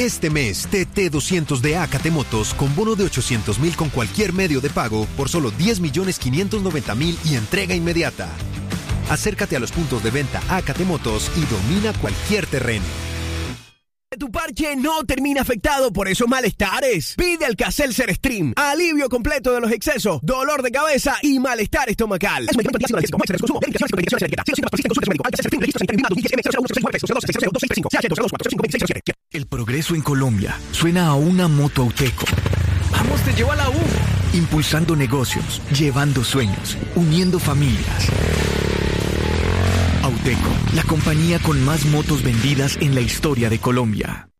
Este mes, TT 200 de AKT Motos con bono de 800,000 con cualquier medio de pago por solo 10,590,000 y entrega inmediata. Acércate a los puntos de venta AKT Motos y domina cualquier terreno. Tu parche no termina afectado por esos malestares. Pide Alka-Seltzer Stream. Alivio completo de los excesos, dolor de cabeza y malestar estomacal. El progreso en Colombia suena a una moto Auteco. Vamos, te llevo a la U. Impulsando negocios, llevando sueños, uniendo familias. Auteco, la compañía con más motos vendidas en la historia de Colombia.